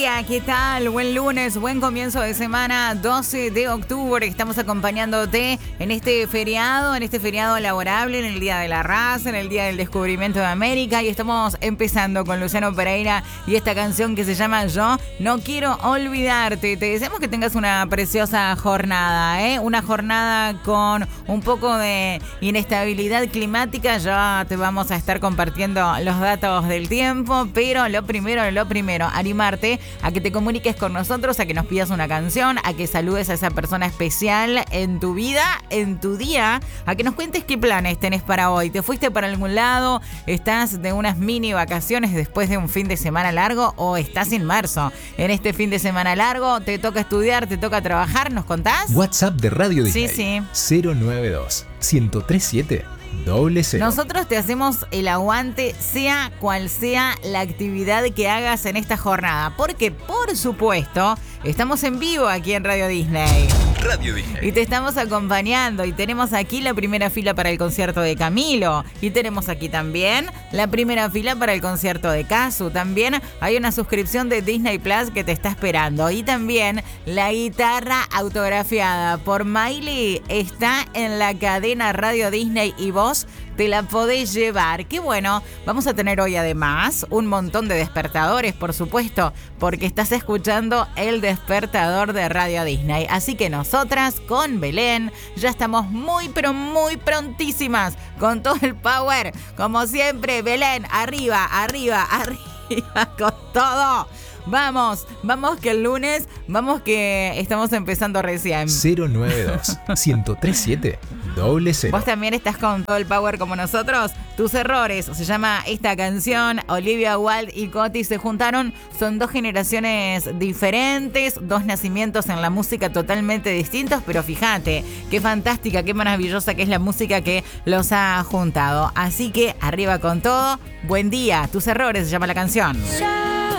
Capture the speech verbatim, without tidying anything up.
día, ¿qué tal? Buen lunes, buen comienzo de semana, doce de octubre. Estamos acompañándote en este feriado, en este feriado laborable, en el Día de la Raza, en el Día del Descubrimiento de América. Y estamos empezando con Luciano Pereira y esta canción que se llama Yo No Quiero Olvidarte. Te deseamos que tengas una preciosa jornada, ¿eh? Una jornada con un poco de inestabilidad climática. Ya te vamos a estar compartiendo los datos del tiempo, pero lo primero, lo primero, animarte a que te comuniques con nosotros, a que nos pidas una canción, a que saludes a esa persona especial en tu vida, en tu día, a que nos cuentes qué planes tenés para hoy. ¿Te fuiste para algún lado? ¿Estás de unas mini vacaciones después de un fin de semana largo o estás inmerso en este fin de semana largo? ¿Te toca estudiar? ¿Te toca trabajar? ¿Nos contás? WhatsApp de Radio Disney. Sí, sí. cero nueve dos, uno cero tres siete, doble cero. Nosotros te hacemos el aguante, sea cual sea la actividad que hagas en esta jornada. Porque, por supuesto, estamos en vivo aquí en Radio Disney. Radio Disney. Y te estamos acompañando. Y tenemos aquí la primera fila para el concierto de Camilo. Y tenemos aquí también la primera fila para el concierto de Casu. También hay una suscripción de Disney Plus que te está esperando. Y también la guitarra autografiada por Miley está en la cadena Radio Disney y vos te la podés llevar. Qué bueno, vamos a tener hoy además un montón de despertadores, por supuesto, porque estás escuchando el despertador de Radio Disney. Así que nosotras con Belén ya estamos muy pero muy prontísimas con todo el power. Como siempre, Belén, arriba, arriba, arriba con todo. Vamos, vamos que el lunes, vamos que estamos empezando recién. cero nueve dos, uno cero tres siete, doble cero. ¿Vos también estás con todo el power como nosotros? Tus errores, se llama esta canción. Olivia Wilde y Coti se juntaron. Son dos generaciones diferentes, dos nacimientos en la música totalmente distintos, pero fíjate, qué fantástica, qué maravillosa que es la música que los ha juntado. Así que arriba con todo, buen día. Tus errores se llama la canción.